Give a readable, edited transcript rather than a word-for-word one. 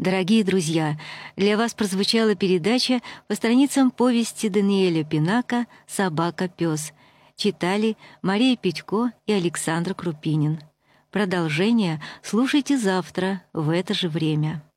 Дорогие друзья, для вас прозвучала передача по страницам повести Даниэля Пинака «Собака-пёс». Читали Мария Петько и Александр Крупинин. Продолжение слушайте завтра в это же время.